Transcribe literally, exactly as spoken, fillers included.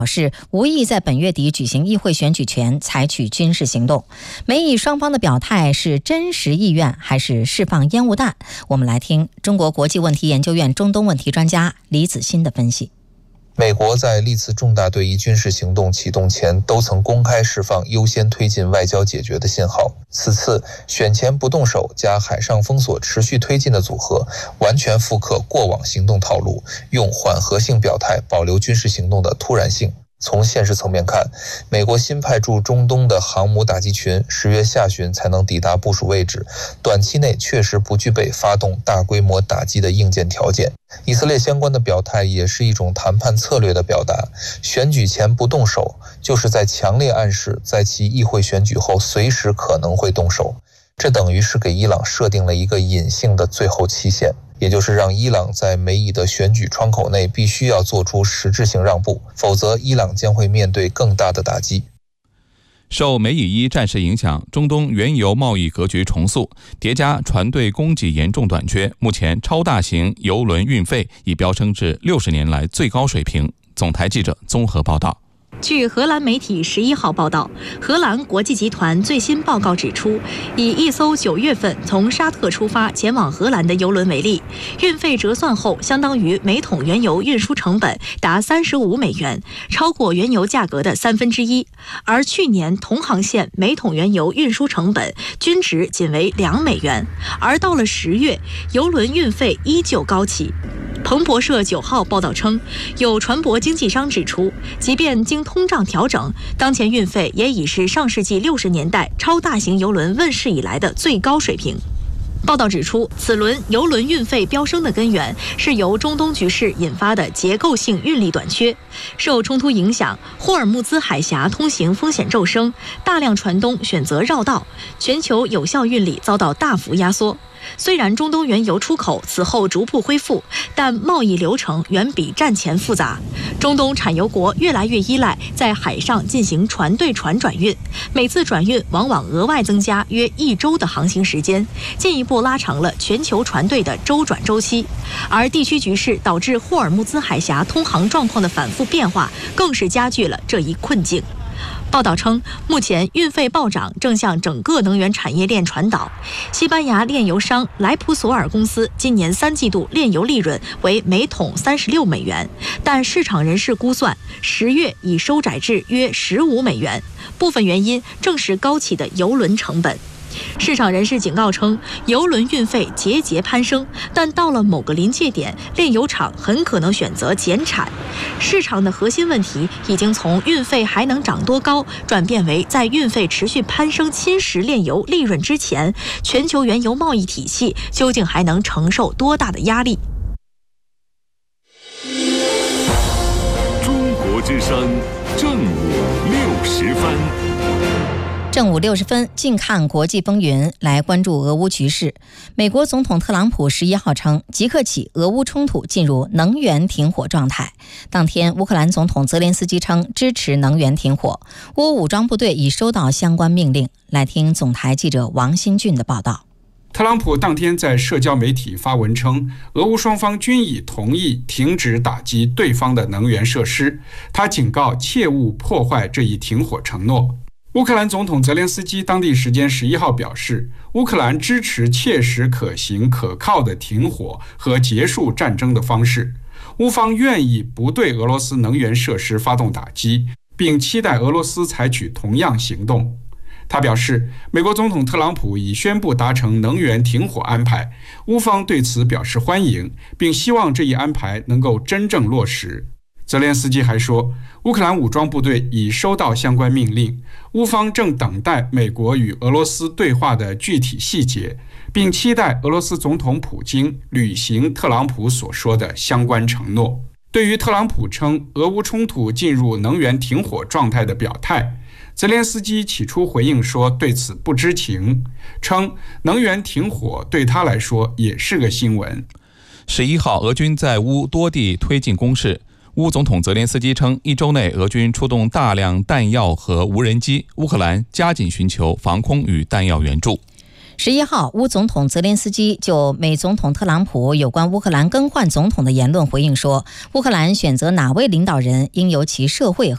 表示无意在本月底举行议会选举前采取军事行动。美以双方的表态是真实意愿还是释放烟雾弹？我们来听中国国际问题研究院中东问题专家李子欣的分析。 美国在历次重大对伊军事行动启动前都曾公开释放优先推进外交解决的信号，此次选前不动手加海上封锁持续推进的组合，完全复刻过往行动套路，用缓和性表态保留军事行动的突然性。从现实层面看，美国新派驻中东的航母打击群十月下旬才能抵达部署位置，短期内确实不具备发动大规模打击的硬件条件。以色列相关的表态也是一种谈判策略的表达，选举前不动手，就是在强烈暗示在其议会选举后随时可能会动手。这等于是给伊朗设定了一个隐性的最后期限，也就是让伊朗在美以的选举窗口内必须要做出实质性让步，否则伊朗将会面对更大的打击。 受美以伊战事影响，中东原油贸易格局重塑，叠加船队供给严重短缺，目前超大型油轮运费已飙升至六十年来最高水平。总台记者综合报道。 据荷兰媒体十一号报道，荷兰国际集团最新报告指出，以一艘九月份从沙特出发前往荷兰的油轮为例，运费折算后相当于每桶原油运输成本达三十五美元，超过原油价格的三分之一。而去年同航线每桶原油运输成本均值仅为两美元，而到了十月，油轮运费依旧高企。彭博社九号报道称，有船舶经纪商指出，即便经通胀调整，当前运费也已是上世纪六十年代超大型油轮问世以来的最高水平。报道指出，此轮油轮运费飙升的根源是由中东局势引发的结构性运力短缺。受冲突影响，霍尔木兹海峡通行风险骤升，大量船东选择绕道，全球有效运力遭到大幅压缩。虽然中东原油出口此后逐步恢复，但贸易流程远比战前复杂。中东产油国越来越依赖在海上进行船对船转运，每次转运往往额外增加约一周的航行时间，进一步拉长了全球船队的周转周期。而地区局势导致霍尔木兹海峡通航状况的反复变化，更是加剧了这一困境。报道称，目前运费暴涨正向整个能源产业链传导。西班牙炼油商莱普索尔公司今年三季度炼油利润为每桶三十六美元，但市场人士估算，十月已收窄至约十五美元。部分原因正是高企的油轮成本。市场人士警告称，油轮运费节节攀升，但到了某个临界点，炼油厂很可能选择减产。市场的核心问题已经从运费还能涨多高，转变为在运费持续攀升侵蚀炼油利润之前，全球原油贸易体系究竟还能承受多大的压力？ 中国之声正午六十分。 正午六十分，近看国际风云，来关注俄乌局势。美国总统特朗普十一号称，即刻起俄乌冲突进入能源停火状态。当天，乌克兰总统泽连斯基称支持能源停火，乌武装部队已收到相关命令。来听总台记者王新俊的报道。 特朗普当天在社交媒体发文称，俄乌双方均已同意停止打击对方的能源设施，他警告切勿破坏这一停火承诺。乌克兰总统泽连斯基当地时间十一号表示，乌克兰支持切实可行可靠的停火和结束战争的方式，乌方愿意不对俄罗斯能源设施发动打击，并期待俄罗斯采取同样行动。他表示，美国总统特朗普已宣布达成能源停火安排，乌方对此表示欢迎，并希望这一安排能够真正落实。泽连斯基还说，乌克兰武装部队已收到相关命令，乌方正等待美国与俄罗斯对话的具体细节，并期待俄罗斯总统普京履行特朗普所说的相关承诺。对于特朗普称俄乌冲突进入能源停火状态的表态，泽连斯基起初回应说对此不知情，称能源停火对他来说也是个新闻。 十一号，俄军在乌多地推进攻势。乌总统泽连斯基称，一周内俄军出动大量弹药和无人机，乌克兰加紧寻求防空与弹药援助。 十一号，乌总统泽连斯基就美总统特朗普有关乌克兰更换总统的言论回应说，乌克兰选择哪位领导人应由其社会和